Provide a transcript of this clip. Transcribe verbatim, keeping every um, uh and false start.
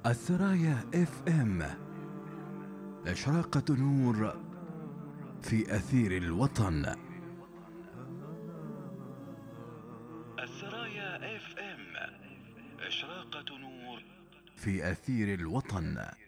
السرايا اف ام، إشراقة نور في أثير الوطن. السرايا اف ام، إشراقة نور في أثير الوطن.